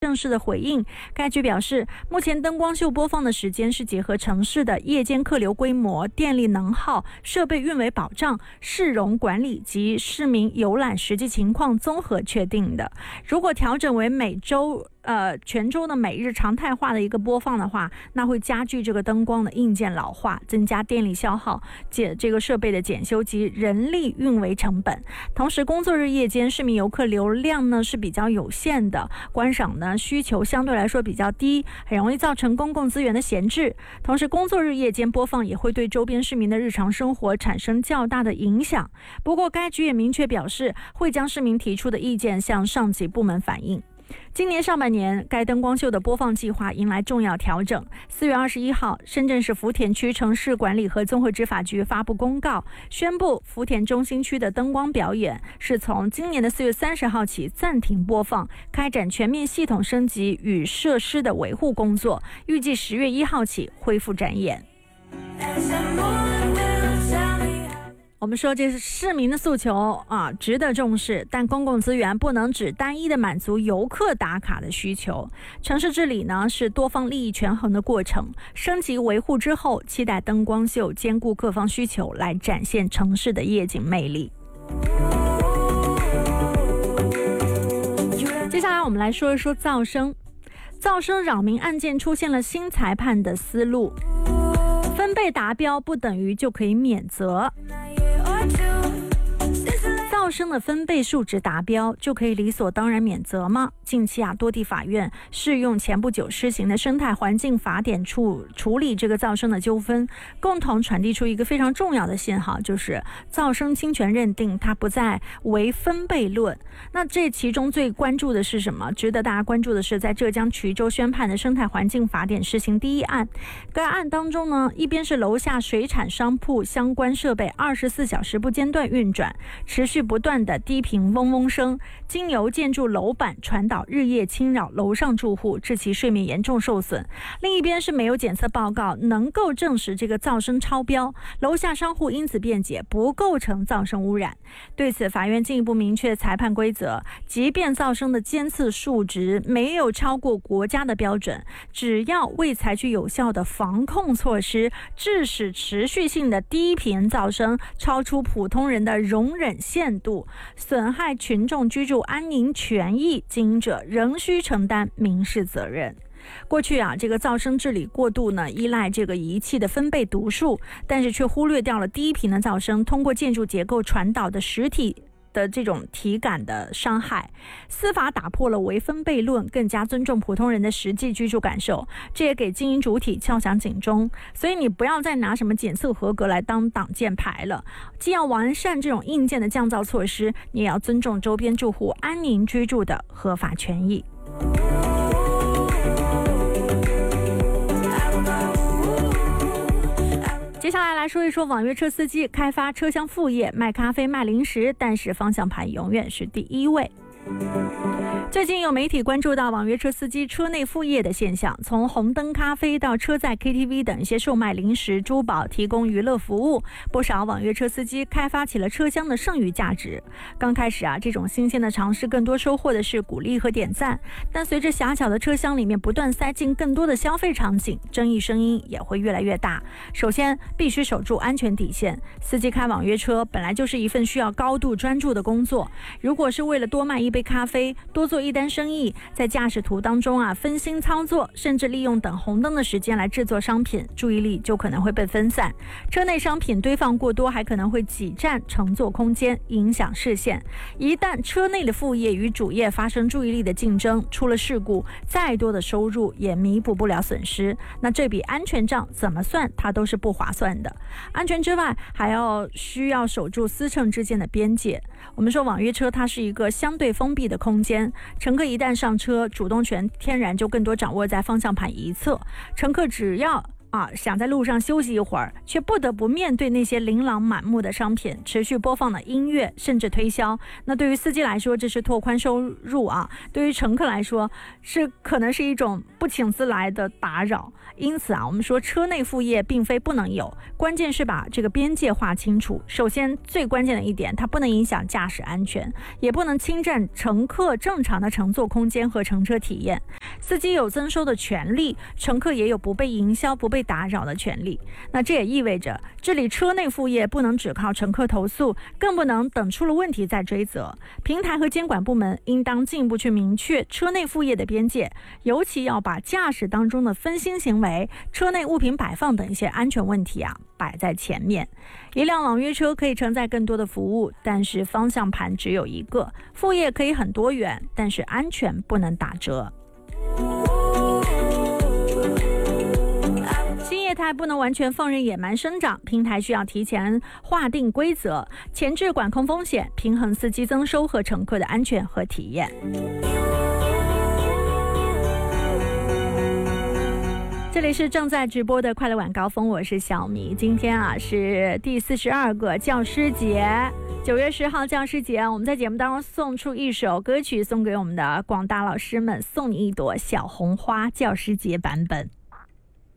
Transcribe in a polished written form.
正式的回应。该局表示，目前灯光秀播放的时间是结合城市的夜间客流规模、电力能耗、设备运维保障、市容管理及市民游览实际情况综合确定的。如果调整为全州的每日常态化的一个播放的话，那会加剧这个灯光的硬件老化，增加电力消耗、这个设备的检修及人力运维成本。同时，工作日夜间市民游客流量呢是比较有限的，观赏呢需求相对来说比较低，很容易造成公共资源的闲置。同时，工作日夜间播放也会对周边市民的日常生活产生较大的影响。不过，该局也明确表示，会将市民提出的意见向上级部门反映。今年上半年，该灯光秀的播放计划迎来重要调整。4月21号，深圳市福田区城市管理和综合执法局发布公告，宣布福田中心区的灯光表演是从今年的4月30号起暂停播放，开展全面系统升级与设施的维护工作，预计10月1号起恢复展演。我们说这是市民的诉求啊，值得重视，但公共资源不能只单一的满足游客打卡的需求。城市治理呢是多方利益权衡的过程，升级维护之后，期待灯光秀兼顾各方需求，来展现城市的夜景魅力。接下来我们来说一说噪声。噪声扰民案件出现了新裁判的思路，分贝达标不等于就可以免责。噪声的分贝数值达标就可以理所当然免责吗？近期多地法院适用前不久施行的生态环境法典处理这个噪声的纠纷，共同传递出一个非常重要的信号，就是噪声侵权认定它不再为分贝论。那这其中最关注的是什么？值得大家关注的是，在浙江衢州宣判的生态环境法典施行第一案。该案当中呢，一边是楼下水产商铺相关设备24小时不间断运转，持续不断的低频嗡嗡声，经由建筑楼板传导，日夜侵扰楼上住户，致其睡眠严重受损。另一边是没有检测报告能够证实这个噪声超标，楼下商户因此辩解不构成噪声污染。对此，法院进一步明确裁判规则，即便噪声的监测数值没有超过国家的标准，只要未采取有效的防控措施，致使持续性的低频噪声超出普通人的容忍限度，损害群众居住安宁权益，经营者仍需承担民事责任。过去这个噪声治理过度呢，依赖这个仪器的分贝读数，但是却忽略掉了低频的噪声通过建筑结构传导的实体的这种体感的伤害。司法打破了唯分贝论，更加尊重普通人的实际居住感受，这也给经营主体敲响警钟。所以你不要再拿什么检测合格来当挡箭牌了，既要完善这种硬件的降噪措施，你也要尊重周边住户安宁居住的合法权益。接下来说一说网约车司机开发车厢副业，卖咖啡卖零食，但是方向盘永远是第一位。最近有媒体关注到网约车司机车内副业的现象，从红灯咖啡到车载 KTV 等一些售卖零食、珠宝、提供娱乐服务，不少网约车司机开发起了车厢的剩余价值。刚开始这种新鲜的尝试更多收获的是鼓励和点赞，但随着狭小的车厢里面不断塞进更多的消费场景，争议声音也会越来越大。首先必须守住安全底线，司机开网约车本来就是一份需要高度专注的工作，如果是为了多卖一杯咖啡，多做一单生意，在驾驶途当中分心操作，甚至利用等红灯的时间来制作商品，注意力就可能会被分散。车内商品堆放过多，还可能会挤占乘坐空间，影响视线。一旦车内的副业与主业发生注意力的竞争，出了事故，再多的收入也弥补不了损失，那这笔安全账怎么算它都是不划算的。安全之外，还需要守住司乘之间的边界。我们说网约车它是一个相对封闭的空间，乘客一旦上车，主动权天然就更多掌握在方向盘一侧。乘客只要想在路上休息一会儿，却不得不面对那些琳琅满目的商品、持续播放的音乐，甚至推销。那对于司机来说，这是拓宽收入对于乘客来说，可能是一种不请自来的打扰。因此我们说车内副业并非不能有，关键是把这个边界划清楚。首先最关键的一点，它不能影响驾驶安全，也不能侵占乘客正常的乘坐空间和乘车体验。 司机有增收的权利，乘客也有不被营销、不被打扰的权利。那这也意味着治理车内副业不能只靠乘客投诉，更不能等出了问题再追责。平台和监管部门应当进一步去明确车内副业的边界，尤其要把驾驶当中的分心行为、车内物品摆放等一些安全问题摆在前面。一辆网约车可以承载更多的服务，但是方向盘只有一个；副业可以很多元，但是安全不能打折。新业态不能完全放任野蛮生长，平台需要提前划定规则，前置管控风险，平衡司机增收和乘客的安全和体验。这里是正在直播的快乐晚高峰，我是小米。今天是第42个教师节，9月10号教师节，我们在节目当中送出一首歌曲送给我们的广大老师们，送你一朵小红花，教师节版本。